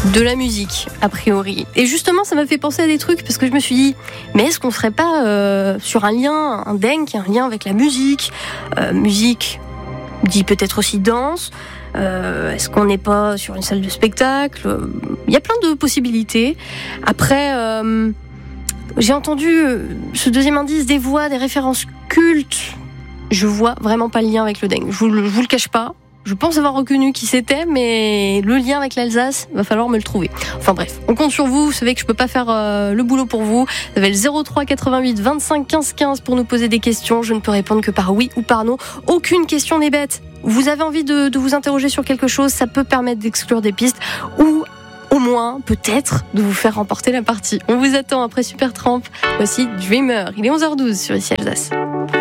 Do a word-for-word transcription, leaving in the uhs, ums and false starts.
de la musique, a priori. Et justement, ça m'a fait penser à des trucs, parce que je me suis dit, mais est-ce qu'on serait pas euh, sur un lien, un denk, un lien avec la musique euh, Musique dit peut-être aussi danse. Euh, est-ce qu'on n'est pas sur une salle de spectacle? Il y a plein de possibilités. Après, euh, j'ai entendu ce deuxième indice, des voix, des références cultes. Je vois vraiment pas le lien avec le denk. Je vous, je vous le cache pas. Je pense avoir reconnu qui c'était, mais le lien avec l'Alsace, va falloir me le trouver. Enfin bref, on compte sur vous. Vous savez que je peux pas faire euh, le boulot pour vous. Vous avez le zéro trois quatre-vingt-huit vingt-cinq quinze quinze pour nous poser des questions. Je ne peux répondre que par oui ou par non. Aucune question n'est bête. Vous avez envie de, de vous interroger sur quelque chose, ça peut permettre d'exclure des pistes ou au moins, peut-être, de vous faire remporter la partie. On vous attend après Supertramp. Voici Dreamer. Il est onze heures douze sur Ici Alsace.